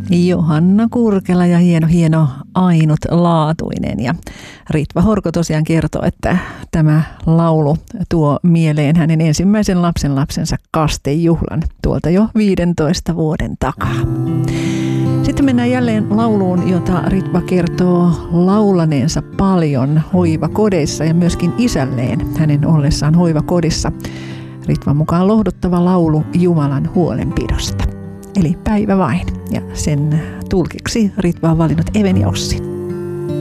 Johanna Kurkela ja hieno ainutlaatuinen. Ja Ritva Horko tosiaan kertoo, että tämä laulu tuo mieleen hänen ensimmäisen lapsensa kastejuhlan tuolta jo 15 vuoden takaa. Sitten mennään jälleen lauluun, jota Ritva kertoo laulaneensa paljon hoivakodeissa ja myöskin isälleen hänen ollessaan hoivakodissa. Ritvan mukaan lohduttava laulu Jumalan huolenpidosta. Eli Päivä vain. Ja sen tulkiksi Ritva on valinnut Eveni Ossi.